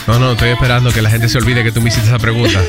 No, estoy esperando que la gente se olvide que tú me hiciste esa pregunta.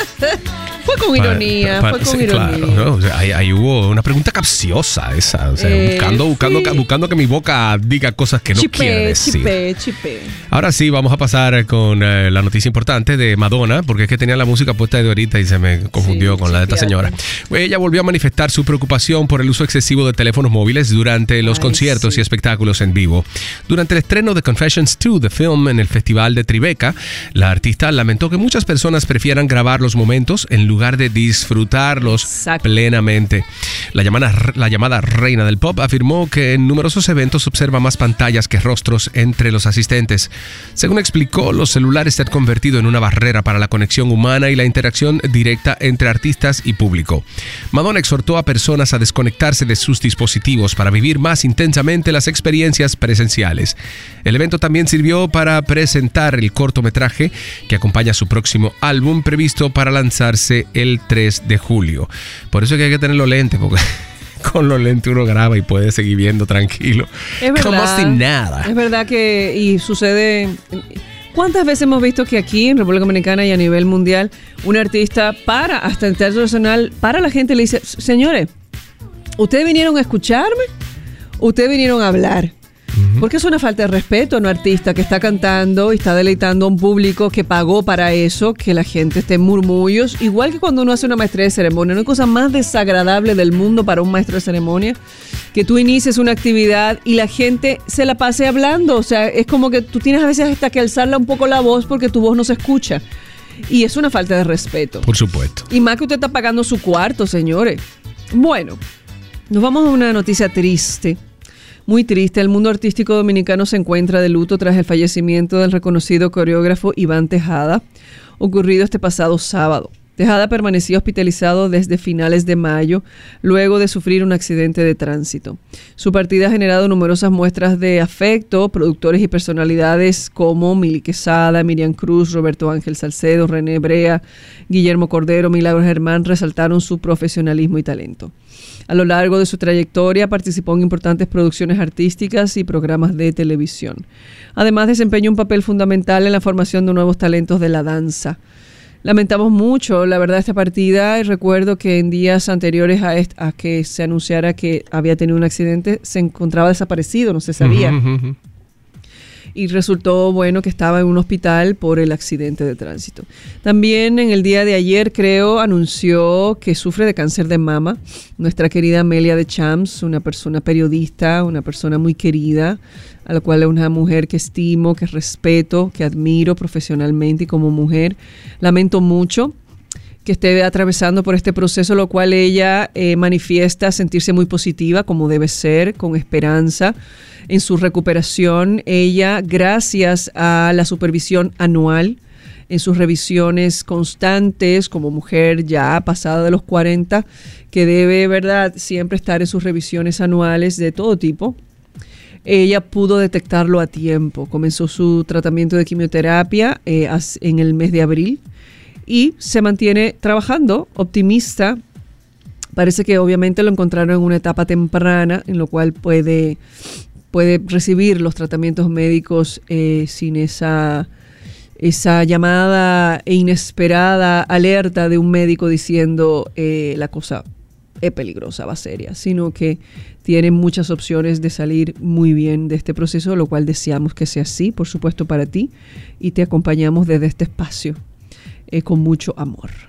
Fue con ironía, Claro, ¿no? O sea, ahí hubo una pregunta capciosa esa. O sea, buscando que mi boca diga cosas que no quiere decir. Chipé. Ahora sí, vamos a pasar con la noticia importante de Madonna, porque es que tenía la música puesta de ahorita y se me confundió con la de esta señora. Ella volvió a manifestar su preocupación por el uso excesivo de teléfonos móviles durante los conciertos y espectáculos en vivo. Durante el estreno de Confessions 2, The Film, en el Festival de Tribeca, la artista lamentó que muchas personas prefieran grabar los momentos en lugar de disfrutarlos plenamente. La llamada reina del pop afirmó que en numerosos eventos observa más pantallas que rostros entre los asistentes. Según explicó, los celulares se han convertido en una barrera para la conexión humana y la interacción directa entre artistas y público. Madonna exhortó a personas a desconectarse de sus dispositivos para vivir más intensamente las experiencias presenciales. El evento también sirvió para presentar el cortometraje que acompaña su próximo álbum, previsto para lanzarse el 3 de julio. Por eso es que hay que tener los lentes, porque con los lentes uno graba y puede seguir viendo tranquilo. Es verdad, como sin nada. Es verdad que, y sucede... ¿Cuántas veces hemos visto que aquí en República Dominicana y a nivel mundial un artista hasta el Teatro Nacional, para la gente y le dice, señores, ¿ustedes vinieron a escucharme? ¿Ustedes vinieron a hablar? Porque es una falta de respeto a un artista que está cantando y está deleitando a un público que pagó para eso, que la gente esté en murmullos. Igual que cuando uno hace una maestría de ceremonia, no hay cosa más desagradable del mundo para un maestro de ceremonia que tú inicies una actividad y la gente se la pase hablando. O sea, es como que tú tienes a veces hasta que alzarla un poco la voz porque tu voz no se escucha. Y es una falta de respeto. Por supuesto. Y más que usted está pagando su cuarto, señores. Bueno, nos vamos a una noticia triste. Muy triste, el mundo artístico dominicano se encuentra de luto tras el fallecimiento del reconocido coreógrafo Iván Tejada, ocurrido este pasado sábado. Tejada permanecía hospitalizado desde finales de mayo, luego de sufrir un accidente de tránsito. Su partida ha generado numerosas muestras de afecto. Productores y personalidades como Mili Quesada, Miriam Cruz, Roberto Ángel Salcedo, René Brea, Guillermo Cordero, Milagros Germán resaltaron su profesionalismo y talento. A lo largo de su trayectoria participó en importantes producciones artísticas y programas de televisión. Además, desempeñó un papel fundamental en la formación de nuevos talentos de la danza. Lamentamos mucho, la verdad, esta partida, y recuerdo que en días anteriores a que se anunciara que había tenido un accidente, se encontraba desaparecido, no se sabía. Y resultó, bueno, que estaba en un hospital por el accidente de tránsito. También en el día de ayer, creo, anunció que sufre de cáncer de mama. Nuestra querida Amelia de Champs, una persona periodista, una persona muy querida, a la cual es una mujer que estimo, que respeto, que admiro profesionalmente y como mujer. Lamento mucho que esté atravesando por este proceso, lo cual ella manifiesta sentirse muy positiva, como debe ser, con esperanza en su recuperación. Ella, gracias a la supervisión anual, en sus revisiones constantes, como mujer ya pasada de los 40, que debe, ¿verdad?, siempre estar en sus revisiones anuales de todo tipo, ella pudo detectarlo a tiempo. Comenzó su tratamiento de quimioterapia en el mes de abril y se mantiene trabajando, optimista. Parece que obviamente lo encontraron en una etapa temprana, en lo cual puede recibir los tratamientos médicos sin esa llamada e inesperada alerta de un médico diciendo la cosa es peligrosa, va seria, sino que tiene muchas opciones de salir muy bien de este proceso, lo cual deseamos que sea así, por supuesto, para ti, y te acompañamos desde este espacio con mucho amor.